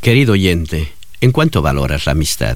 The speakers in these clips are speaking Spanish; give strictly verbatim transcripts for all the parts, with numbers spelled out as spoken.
Querido oyente, ¿en cuánto valoras la amistad?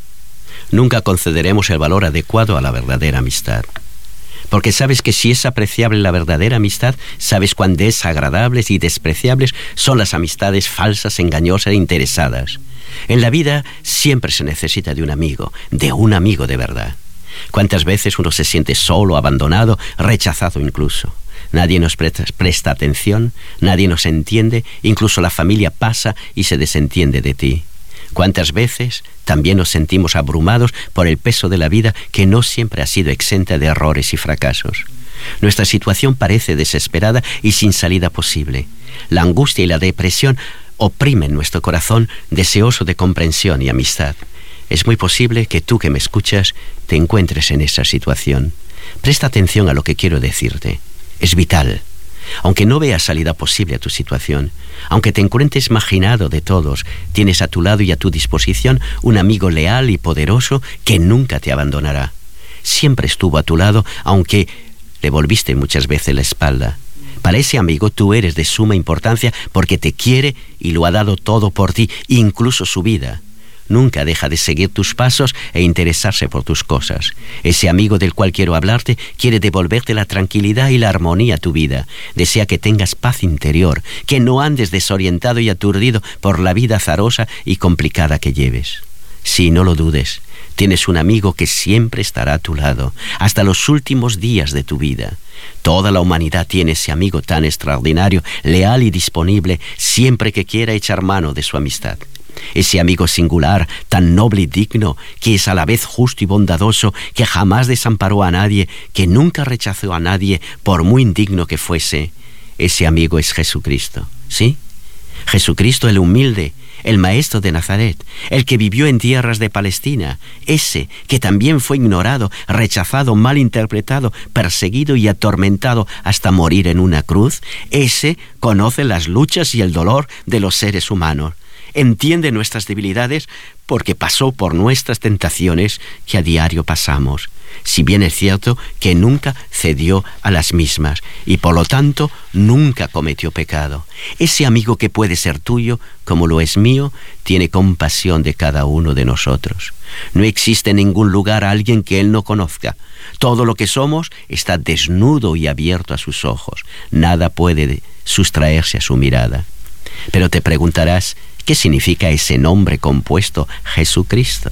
Nunca concederemos el valor adecuado a la verdadera amistad. Porque sabes que si es apreciable la verdadera amistad, sabes cuán desagradables y despreciables son las amistades falsas, engañosas e interesadas. En la vida siempre se necesita de un amigo, de un amigo de verdad. ¿Cuántas veces uno se siente solo, abandonado, rechazado incluso? Nadie nos presta, presta atención, nadie nos entiende, incluso la familia pasa y se desentiende de ti. ¿Cuántas veces también nos sentimos abrumados por el peso de la vida que no siempre ha sido exenta de errores y fracasos? Nuestra situación parece desesperada y sin salida posible. La angustia y la depresión oprimen nuestro corazón deseoso de comprensión y amistad. Es muy posible que tú que me escuchas te encuentres en esa situación. Presta atención a lo que quiero decirte. Es vital. Aunque no veas salida posible a tu situación, aunque te encuentres marginado de todos, tienes a tu lado y a tu disposición un amigo leal y poderoso que nunca te abandonará. Siempre estuvo a tu lado, aunque le volviste muchas veces la espalda. Para ese amigo tú eres de suma importancia porque te quiere y lo ha dado todo por ti, incluso su vida. Nunca deja de seguir tus pasos e interesarse por tus cosas. Ese amigo del cual quiero hablarte quiere devolverte la tranquilidad y la armonía a tu vida. Desea que tengas paz interior, que no andes desorientado y aturdido por la vida azarosa y complicada que lleves. Sí, no lo dudes, tienes un amigo que siempre estará a tu lado, hasta los últimos días de tu vida. Toda la humanidad tiene ese amigo tan extraordinario, leal y disponible, siempre que quiera echar mano de su amistad. Ese amigo singular, tan noble y digno, que es a la vez justo y bondadoso, que jamás desamparó a nadie, que nunca rechazó a nadie, por muy indigno que fuese. Ese amigo es Jesucristo, ¿sí? Jesucristo el humilde, el maestro de Nazaret, el que vivió en tierras de Palestina, ese que también fue ignorado, rechazado, mal interpretado, perseguido y atormentado hasta morir en una cruz. Ese conoce las luchas y el dolor de los seres humanos. Entiende nuestras debilidades porque pasó por nuestras tentaciones que a diario pasamos, si bien es cierto que nunca cedió a las mismas y por lo tanto nunca cometió pecado. Ese amigo que puede ser tuyo como lo es mío, tiene compasión de cada uno de nosotros. No existe en ningún lugar a alguien que él no conozca. Todo lo que somos está desnudo y abierto a sus ojos. Nada puede sustraerse a su mirada. Pero te preguntarás, ¿qué significa ese nombre compuesto Jesucristo?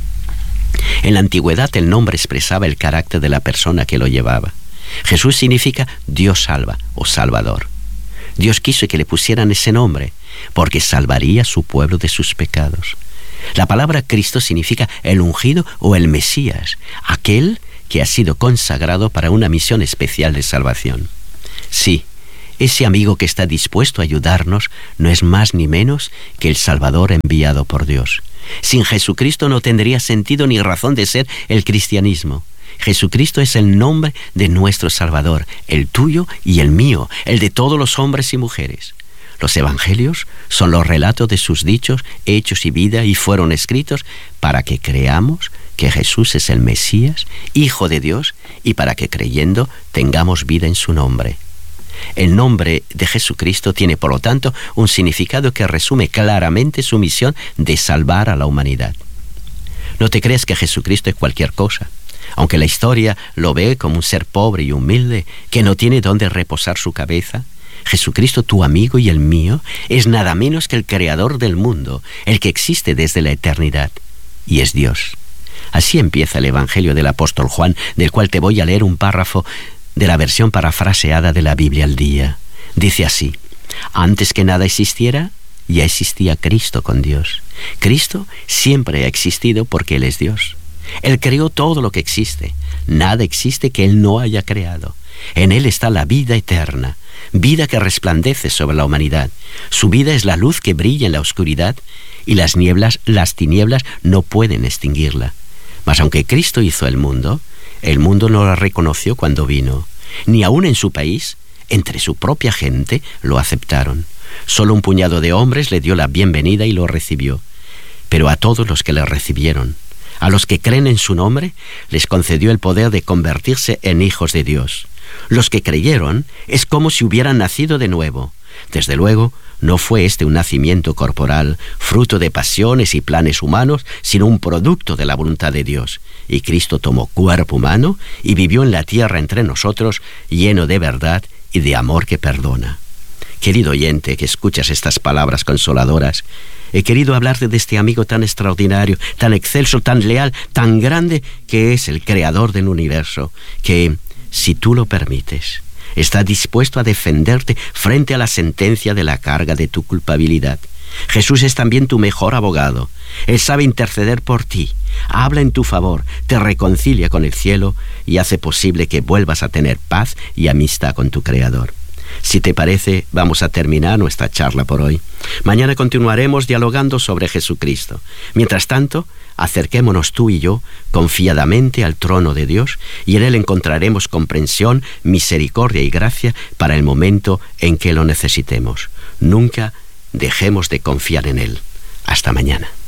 En la antigüedad el nombre expresaba el carácter de la persona que lo llevaba. Jesús significa Dios salva o Salvador. Dios quiso que le pusieran ese nombre porque salvaría a su pueblo de sus pecados. La palabra Cristo significa el ungido o el Mesías, aquel que ha sido consagrado para una misión especial de salvación. Sí, ese amigo que está dispuesto a ayudarnos no es más ni menos que el Salvador enviado por Dios. Sin Jesucristo no tendría sentido ni razón de ser el cristianismo. Jesucristo es el nombre de nuestro Salvador, el tuyo y el mío, el de todos los hombres y mujeres. Los evangelios son los relatos de sus dichos, hechos y vida y fueron escritos para que creamos que Jesús es el Mesías, Hijo de Dios, y para que creyendo tengamos vida en su nombre. El nombre de Jesucristo tiene, por lo tanto, un significado que resume claramente su misión de salvar a la humanidad. No te creas que Jesucristo es cualquier cosa. Aunque la historia lo ve como un ser pobre y humilde, que no tiene dónde reposar su cabeza, Jesucristo, tu amigo y el mío, es nada menos que el creador del mundo, el que existe desde la eternidad, y es Dios. Así empieza el Evangelio del apóstol Juan, del cual te voy a leer un párrafo de la versión parafraseada de la Biblia al día. Dice así: antes que nada existiera, ya existía Cristo con Dios. Cristo siempre ha existido porque Él es Dios. Él creó todo lo que existe. Nada existe que Él no haya creado. En Él está la vida eterna, vida que resplandece sobre la humanidad. Su vida es la luz que brilla en la oscuridad y las nieblas, las tinieblas no pueden extinguirla. Mas aunque Cristo hizo el mundo, el mundo no lo reconoció cuando vino. Ni aún en su país, entre su propia gente, lo aceptaron. Solo un puñado de hombres le dio la bienvenida y lo recibió. Pero a todos los que le recibieron, a los que creen en su nombre, les concedió el poder de convertirse en hijos de Dios. Los que creyeron es como si hubieran nacido de nuevo. Desde luego, no fue este un nacimiento corporal, fruto de pasiones y planes humanos, sino un producto de la voluntad de Dios. Y Cristo tomó cuerpo humano y vivió en la tierra entre nosotros, lleno de verdad y de amor que perdona. Querido oyente que escuchas estas palabras consoladoras, he querido hablarte de este amigo tan extraordinario, tan excelso, tan leal, tan grande, que es el creador del universo, que, si tú lo permites, está dispuesto a defenderte frente a la sentencia de la carga de tu culpabilidad. Jesús es también tu mejor abogado. Él sabe interceder por ti, habla en tu favor, te reconcilia con el cielo y hace posible que vuelvas a tener paz y amistad con tu Creador. Si te parece, vamos a terminar nuestra charla por hoy. Mañana continuaremos dialogando sobre Jesucristo. Mientras tanto, acerquémonos tú y yo confiadamente al trono de Dios y en Él encontraremos comprensión, misericordia y gracia para el momento en que lo necesitemos. Nunca dejemos de confiar en Él. Hasta mañana.